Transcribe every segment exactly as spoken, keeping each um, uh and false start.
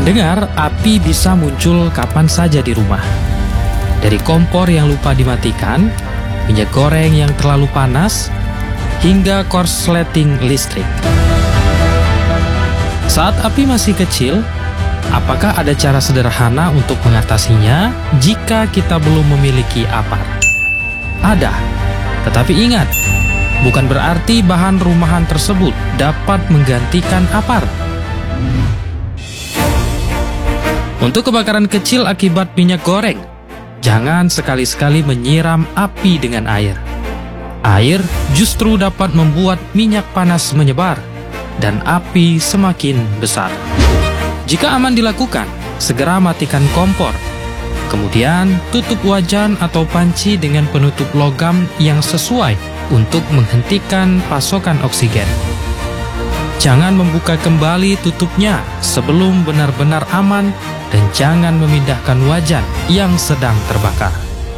Pendengar, api bisa muncul kapan saja di rumah. Dari kompor yang lupa dimatikan, minyak goreng yang terlalu panas, hingga korsleting listrik. Saat api masih kecil, apakah ada cara sederhana untuk mengatasinya jika kita belum memiliki apar? Ada, tetapi ingat, bukan berarti bahan rumahan tersebut dapat menggantikan apar. Untuk kebakaran kecil akibat minyak goreng, jangan sekali-sekali menyiram api dengan air. Air justru dapat membuat minyak panas menyebar dan api semakin besar. Jika aman dilakukan, segera matikan kompor. Kemudian tutup wajan atau panci dengan penutup logam yang sesuai untuk menghentikan pasokan oksigen. Jangan membuka kembali tutupnya sebelum benar-benar aman dan jangan memindahkan wajan yang sedang terbakar.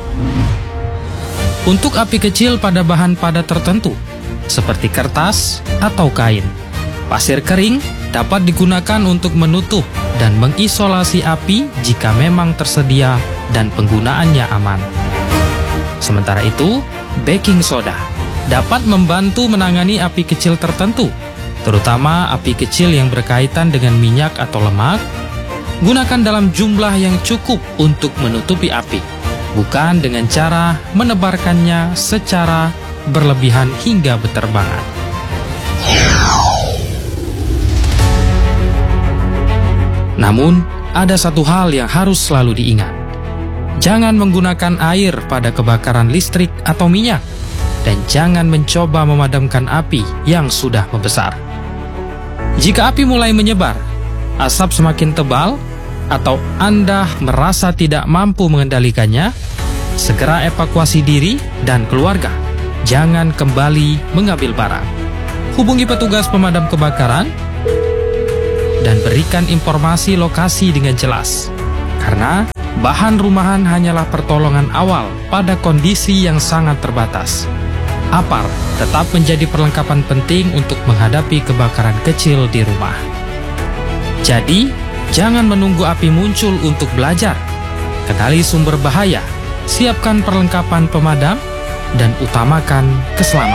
Untuk api kecil pada bahan padat tertentu, seperti kertas atau kain, pasir kering dapat digunakan untuk menutup dan mengisolasi api jika memang tersedia dan penggunaannya aman. Sementara itu, baking soda dapat membantu menangani api kecil tertentu, terutama api kecil yang berkaitan dengan minyak atau lemak. Gunakan dalam jumlah yang cukup untuk menutupi api, bukan dengan cara menebarkannya secara berlebihan hingga beterbangan. Namun, ada satu hal yang harus selalu diingat. Jangan menggunakan air pada kebakaran listrik atau minyak, dan jangan mencoba memadamkan api yang sudah membesar. Jika api mulai menyebar, asap semakin tebal, atau Anda merasa tidak mampu mengendalikannya, segera evakuasi diri dan keluarga. Jangan kembali mengambil barang. Hubungi petugas pemadam kebakaran dan berikan informasi lokasi dengan jelas. Karena bahan rumahan hanyalah pertolongan awal pada kondisi yang sangat terbatas. Apar tetap menjadi perlengkapan penting untuk menghadapi kebakaran kecil di rumah. Jadi, jangan menunggu api muncul untuk belajar. Kenali sumber bahaya, siapkan perlengkapan pemadam, dan utamakan keselamatan.